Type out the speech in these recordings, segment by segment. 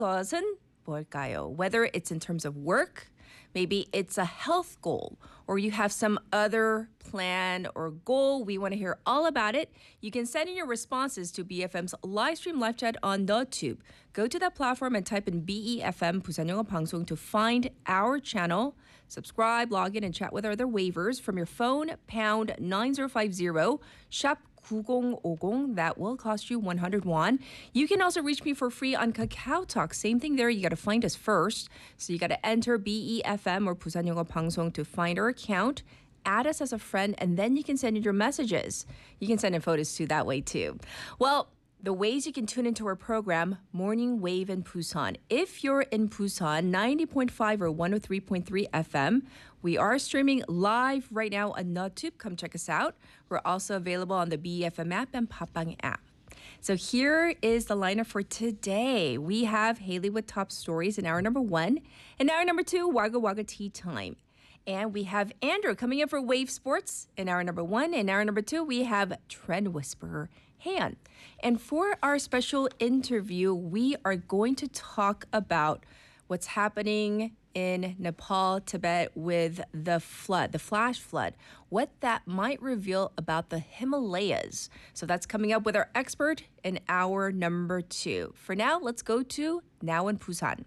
것은 뭘까요? Whether it's in terms of work, maybe it's a health goal, or you have some other plan or goal. We want to hear all about it. You can send in your responses to BFM's live stream live chat on TheTube. Go to that platform and type in BEFM 부산 영어 방송 to find our channel. Subscribe, log in, and chat with our other waivers from your phone, pound 9050, shop 9050. That will cost you 100 won. You can also reach me for free on Kakao Talk. Same thing there. You got to find us first. So you got to enter BEFM or 부산 영어 방송 to find our account. Add us as a friend, and then you can send in your messages. You can send in photos too that way too. Well, the ways you can tune into our program, Morning Wave in Busan. If you're in Busan, 90.5 or 103.3 FM, we are streaming live right now on TheTube. Come check us out. We're also available on the BFM app and Papang app. So here is the lineup for today. We have Haley with top stories in hour number 1. In hour number 2, Wagga Wagga Tea Time. And we have Andrew coming in for Wave Sports in hour number 1. In hour number 2, we have Trend Whisperer Han. And for our special interview, we are going to talk about what's happening in Nepal, Tibet with the flood, the flash flood, what that might reveal about the Himalayas. So that's coming up with our expert in hour number 2. For now, let's go to Now in Busan.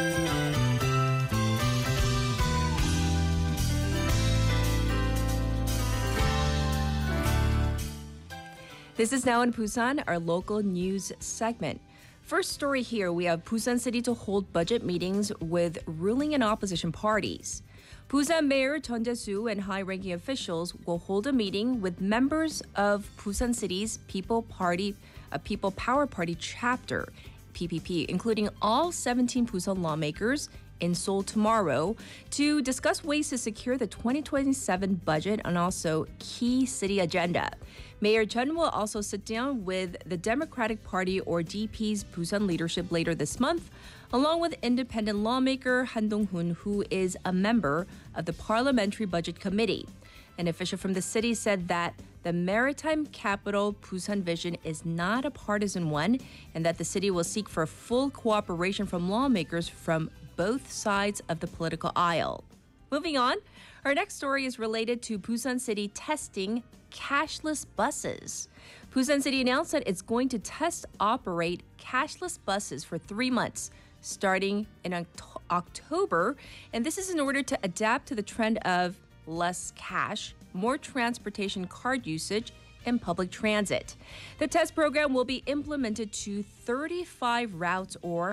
This is Now in Busan, our local news segment. First story here, we have Busan City to hold budget meetings with ruling and opposition parties. Busan Mayor Chun Jae-soo and high-ranking officials will hold a meeting with members of Busan City's People Power Party chapter, PPP, including all 17 Busan lawmakers in Seoul tomorrow to discuss ways to secure the 2027 budget and also key city agenda. Mayor Chun will also sit down with the Democratic Party or DP's Busan leadership later this month, along with independent lawmaker Han Dong-hoon, who is a member of the Parliamentary Budget Committee. An official from the city said that the maritime capital Busan vision is not a partisan one and that the city will seek for full cooperation from lawmakers from both sides of the political aisle. Moving on, our next story is related to Busan City testing cashless buses. Busan City announced that it's going to operate cashless buses for 3 months, starting in October. And this is in order to adapt to the trend of less cash, more transportation card usage, and public transit. The test program will be implemented to 35 routes or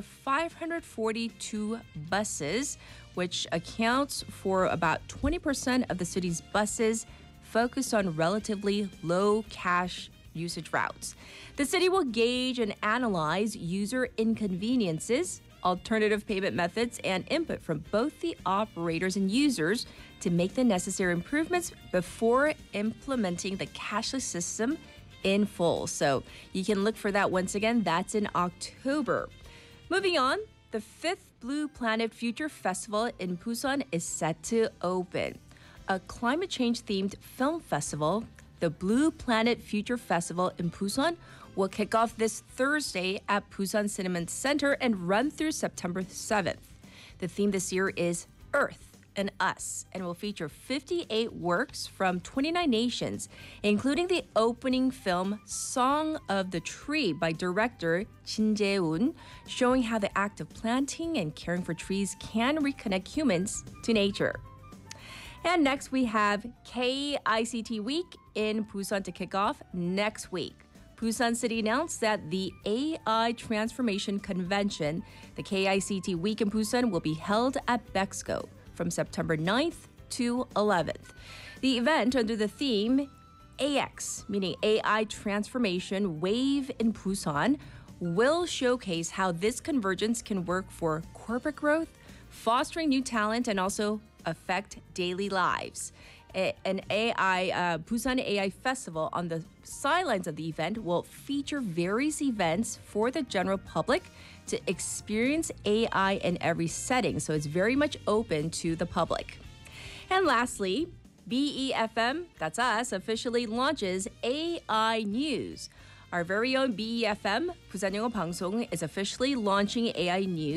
542 buses, which accounts for about 20% of the city's buses focused on relatively low cash usage routes. The city will gauge and analyze user inconveniences, alternative payment methods, and input from both the operators and users to make the necessary improvements before implementing the cashless system in full. So you can look for that once again. That's in October. Moving on, the 5th Blue Planet Future Festival in Busan is set to open. A climate change themed film festival, the Blue Planet Future Festival in Busan, will kick off this Thursday at Busan Cinema Center and run through September 7th. The theme this year is Earth and Us and will feature 58 works from 29 nations, including the opening film Song of the Tree by director Jin Jae-un, showing how the act of planting and caring for trees can reconnect humans to nature. And next we have KICT Week in Busan to kick off next week. Busan City announced that the AI Transformation Convention, the KICT Week in Busan, will be held at Bexco from September 9th to 11th. The event under the theme AX, meaning AI Transformation Wave in Busan, will showcase how this convergence can work for corporate growth, fostering new talent, and also affect daily lives. An Busan AI Festival on the sidelines of the event will feature various events for the general public to experience AI in every setting, so it's very much open to the public. And lastly, BEFM, that's us, officially launches AI News. Our very own BEFM, 부산 영어 방송, is officially launching AI News